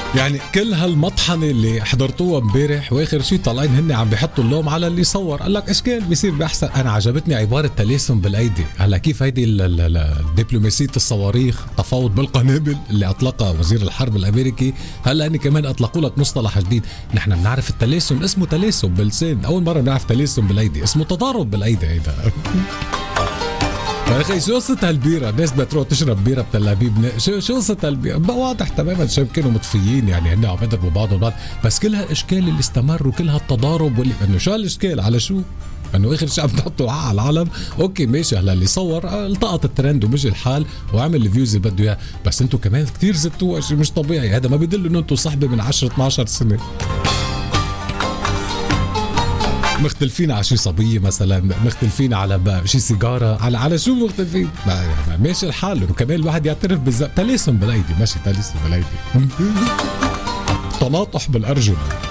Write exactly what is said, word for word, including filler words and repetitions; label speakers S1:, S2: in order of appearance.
S1: يعني كل هالمطحنة اللي حضرتوها امبارح واخر شيء طالعين هن عم بيحطوا اللوم على اللي صور. قال لك اشكال بيصير باحسن. انا عجبتني عبارة تلاسم بالايدي. هلا كيف هيدي دبلوماسية الصواريخ، تفاوض بالقنابل اللي اطلقها وزير الحرب الامريكي، هلا هن كمان اطلقوا لك مصطلح جديد. نحن بنعرف التلاسم اسمه تلاسم باللسان، اول مرة بنعرف تلاسم بالايدي، اسمه تضارب بالايدي. هيدا يا اخي شو قصة هالبيرة؟ الناس بتروح تشرب بيرة بتل ابيب، شو شو قصة هالبيرة؟ بقى واضح تماما شو كانوا مطفيين، يعني هن عم يضربوا بعضهم بعض، بس كل هالاشكال اللي استمر وكل هالتضارب واللي انه شو هالاشكال على شو؟ انه اخر شيء عم تحطوا على العالم. اوكي ماشي، هلا اللي صور التقط الترند ومشي الحال وعمل الفيوز اللي بده اياه، بس انتم كمان كثير زدتوها، شيء مش طبيعي. هذا ما بدل انه انتم صحبة من عشرة اثناشر سنة. مختلفين على شي صبية مثلا، مختلفين على شي سيجارة، على على شو مختلفين؟ ماشي الحال. وكمان الواحد يعترف بالذات تلاسم بالايدي، ماشي تلاسم بالايدي. تناطح بالارجل.